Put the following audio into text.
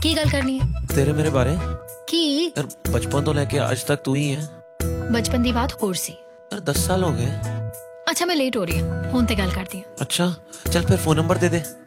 ਕੀ ਗੱਲ ਕਰਨੀ ਹੈ? तेरे मेरे बारे ਕੀ? यार बचपन तो लेके आज तक तू ही है ਬਚਪਨ ਦੀ ਬਾਤ ਹੋਰ ਸੀ। यार 10 साल हो गए। ਅੱਛਾ ਮੈਂ ਲੇਟ ਹੋ ਰਹੀ ਹਾਂ, ਹੁਣ ਤੇ ਗੱਲ ਕਰਦੀ ਹਾਂ। अच्छा चल फिर फोन नंबर दे दे।